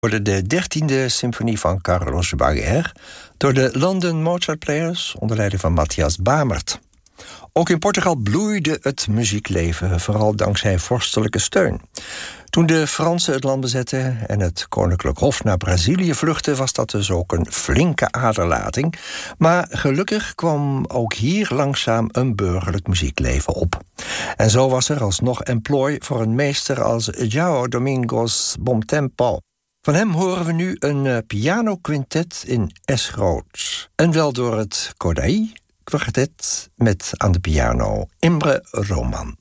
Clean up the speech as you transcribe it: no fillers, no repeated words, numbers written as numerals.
Worden de 13e symfonie van Carlos Baguer door de London Mozart Players onder leiding van Matthias Bamert. Ook in Portugal bloeide het muziekleven, vooral dankzij vorstelijke steun. Toen de Fransen het land bezetten en het koninklijk hof naar Brazilië vluchtte, was dat dus ook een flinke aderlating. Maar gelukkig kwam ook hier langzaam een burgerlijk muziekleven op. En zo was er alsnog emplooi voor een meester als João Domingos Bomtempo. Van hem horen we nu een pianoquintet in S-groot. En wel door het Kodály Kwartet met aan de piano Imre Roman.